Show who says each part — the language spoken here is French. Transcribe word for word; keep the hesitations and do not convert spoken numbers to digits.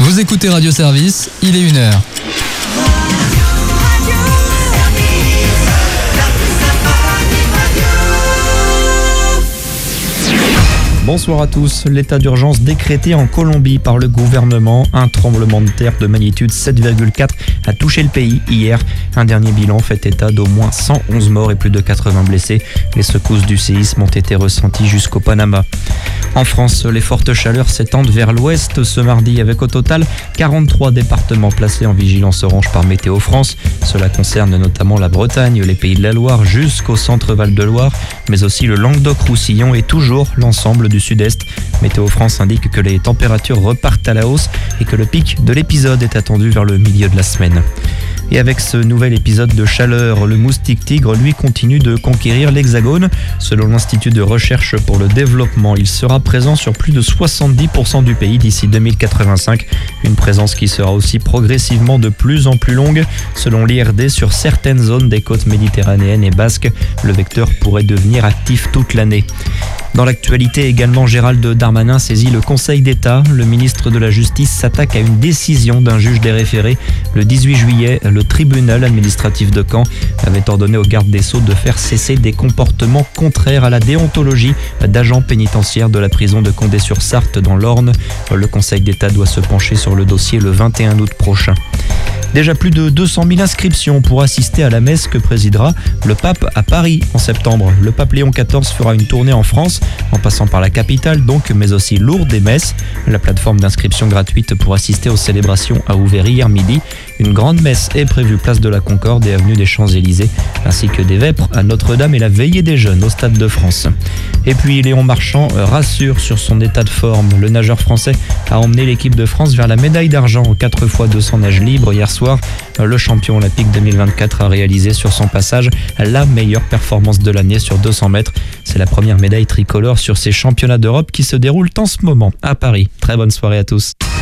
Speaker 1: Vous écoutez Radio Service, il est une heure.
Speaker 2: Bonsoir à tous. L'état d'urgence décrété en Colombie par le gouvernement. Un tremblement de terre de magnitude sept virgule quatre a touché le pays hier. Un dernier bilan fait état d'au moins cent onze morts et plus de quatre-vingts blessés. Les secousses du séisme ont été ressenties jusqu'au Panama. En France, les fortes chaleurs s'étendent vers l'ouest ce mardi avec au total quarante-trois départements placés en vigilance orange par Météo France. Cela concerne notamment la Bretagne, les Pays de la Loire jusqu'au centre Val-de-Loire, mais aussi le Languedoc-Roussillon et toujours l'ensemble du sud-est. Météo France indique que les températures repartent à la hausse et que le pic de l'épisode est attendu vers le milieu de la semaine. Et avec ce nouvel épisode de chaleur, le moustique tigre, lui, continue de conquérir l'Hexagone. Selon l'Institut de recherche pour le développement, il sera présent sur plus de soixante-dix pour cent du pays d'ici deux mille quatre-vingt-cinq. Une présence qui sera aussi progressivement de plus en plus longue. Selon l'I R D, sur certaines zones des côtes méditerranéennes et basques, le vecteur pourrait devenir actif toute l'année. Dans l'actualité également, Gérald Darmanin saisit le Conseil d'État. Le ministre de la Justice s'attaque à une décision d'un juge des référés. Le dix-huit juillet, le tribunal administratif de Caen avait ordonné au garde des Sceaux de faire cesser des comportements contraires à la déontologie d'agents pénitentiaires de la prison de Condé-sur-Sarthe dans l'Orne. Le Conseil d'État doit se pencher sur le dossier le vingt et un août prochain. Déjà plus de deux cent mille inscriptions pour assister à la messe que présidera le pape à Paris en septembre. Le pape Léon quatorze fera une tournée en France, en passant par la capitale donc, mais aussi Lourdes et Metz. La plateforme d'inscription gratuite pour assister aux célébrations a ouvert hier midi. Une grande messe est prévue place de la Concorde et avenue des Champs-Élysées, ainsi que des vêpres à Notre-Dame et la veillée des jeunes au Stade de France. Et puis Léon Marchand rassure sur son état de forme. Le nageur français a emmené l'équipe de France vers la médaille d'argent au quatre fois deux cents nage libre hier soir. Le champion olympique deux mille vingt-quatre a réalisé sur son passage la meilleure performance de l'année sur deux cents mètres. C'est la première médaille tricolore sur ces championnats d'Europe qui se déroulent en ce moment à Paris. Très bonne soirée à tous.